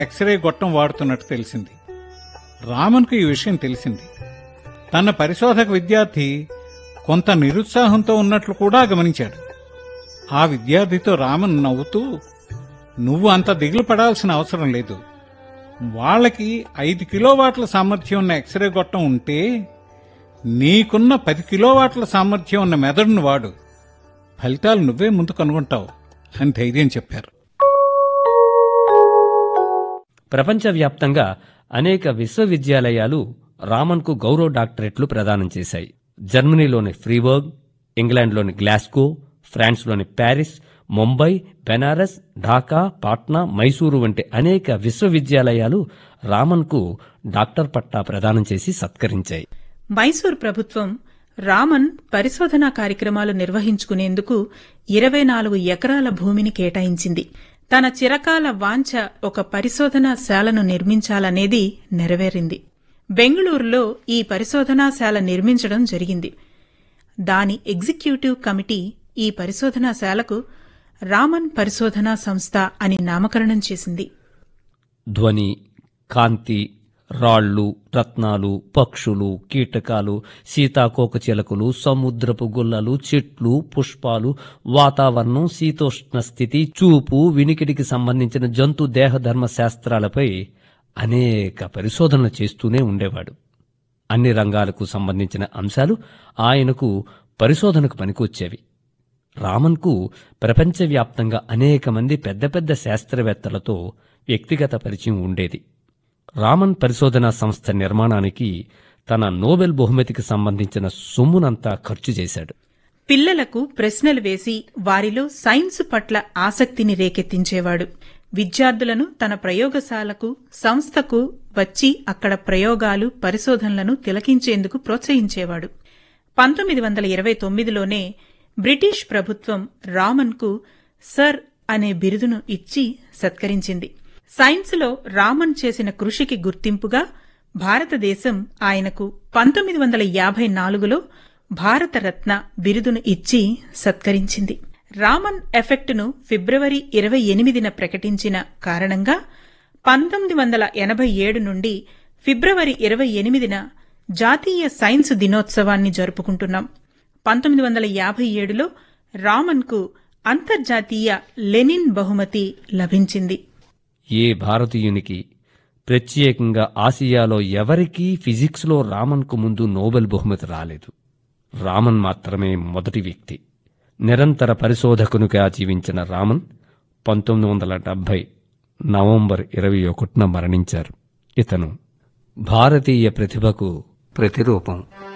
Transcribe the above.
X ray గొట్టం వాడుతున్నట్టు తెలిసింది. రామన్కు ఈ విషయం తెలిసింది. తన పరిశోధక విద్యార్థి కొంత నిరుత్సాహంతో ఉన్నట్లు కూడా గమనించాడు. ఆ విద్యార్థితో రామన్ నవ్వుతూ, నువ్వు అంత దిగులు పడాల్సిన అవసరం లేదు. వాళ్ళకి 5 కిలోవాట్ల సామర్థ్యం ఉన్న ఎక్స్రే గొట్టం ఉంటే నీకున్న 10 కిలోవాట్ల సామర్థ్యం ఉన్న మెదడును వాడు. ఫలితాలు నువ్వే ముందు కనుగొంటావు అని ధైర్యం చెప్పారు. ప్రపంచవ్యాప్తంగా అనేక విశ్వవిద్యాలయాలు రామన్కు గౌరవ డాక్టరేట్లు ప్రదానం చేశాయి. జర్మనీలోని ఫ్రీబర్గ్, ఇంగ్లాండ్లోని గ్లాస్గో, ఫ్రాన్స్లోని ప్యారిస్, ముంబై, బెనారస్, ఢాకా, పాట్నా, మైసూరు వంటి అనేక విశ్వవిద్యాలయాలు రామన్కు డాక్టర్ పట్టా ప్రదానం చేసి సత్కరించాయి. మైసూర్ ప్రభుత్వం రామన్ పరిశోధనా కార్యక్రమాలు నిర్వహించుకునేందుకు 24 ఎకరాల భూమిని కేటాయించింది. తన చిరకాల వాంఛ ఒక పరిశోధనాశాలను నిర్మించాలనేది నెరవేరింది. బెంగుళూరులో ఈ పరిశోధనాశాల నిర్మించడం జరిగింది. దాని ఎగ్జిక్యూటివ్ కమిటీ ఈ పరిశోధనాశాలకు రామన్ పరిశోధనా సంస్థ అని నామకరణం చేసింది. ధ్వని, కాంతి, రాళ్లు, రత్నాలు, పక్షులు, కీటకాలు, సీతాకోకచిలకలు, సముద్రపు గుల్లలు, చెట్లు, పుష్పాలు, వాతావరణం, శీతోష్ణ స్థితి, చూపు, వినికిడికి సంబంధించిన జంతు దేహధర్మ శాస్త్రాలపై అనేక పరిశోధనలు చేస్తూనే ఉండేవాడు. అన్ని రంగాలకు సంబంధించిన అంశాలు ఆయనకు పరిశోధనకు పనికొచ్చేవి. రామన్కు ప్రపంచవ్యాప్తంగా అనేక మంది పెద్ద పెద్ద శాస్త్రవేత్తలతో వ్యక్తిగత పరిచయం ఉండేది. రామన్ పరిశోధనా సంస్థ నిర్మాణానికి తన నోబెల్ బహుమతికి సంబంధించిన సొమ్మునంతా ఖర్చు చేశాడు. పిల్లలకు ప్రశ్నలు వేసి వారిలో సైన్స్ పట్ల ఆసక్తిని రేకెత్తించేవాడు. విద్యార్థులను తన ప్రయోగశాలకు, సంస్థకు వచ్చి అక్కడ ప్రయోగాలు, పరిశోధనలను తిలకించేందుకు ప్రోత్సహించేవాడు. 1929లోనే బ్రిటిష్ ప్రభుత్వం రామన్కు సర్ అనే బిరుదును ఇచ్చి సత్కరించింది. సైన్సులో రామన్ చేసిన కృషికి గుర్తింపుగా భారతదేశం ఆయనకు 1954లో భారతరత్న బిరుదును ఇచ్చి సత్కరించింది. రామన్ ఎఫెక్టును ఫిబ్రవరి 28న ప్రకటించిన కారణంగా 1987 నుండి ఫిబ్రవరి 28న జాతీయ సైన్స్ దినోత్సవాన్ని జరుపుకుంటున్నాం. 1957లో రామన్కు అంతర్జాతీయ లెనిన్ బహుమతి లభించింది. ఏ భారతీయునికి, ప్రత్యేకంగా ఆసియాలో ఎవరికీ ఫిజిక్స్లో రామన్కు ముందు నోబెల్ బహుమతి రాలేదు. రామన్ మాత్రమే మొదటి వ్యక్తి. నిరంతర పరిశోధకునిగా జీవించిన రామన్ 1970 నవంబర్ 21న మరణించారు. ఇతను భారతీయ ప్రతిభకు ప్రతిరూపం.